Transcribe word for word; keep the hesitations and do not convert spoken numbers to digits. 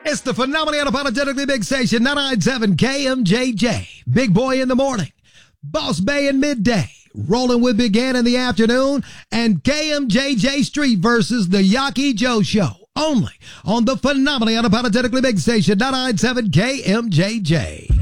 It's the phenomenally unapologetically big station, ninety-nine point seven K M J J. Big Boy in the morning, Boss Bay in midday, Rolling with Big Ann in the afternoon, and K M J J Street versus the Yaki Joe Show. Only on the phenomenally unapologetically big station, ninety-nine point seven K M J J.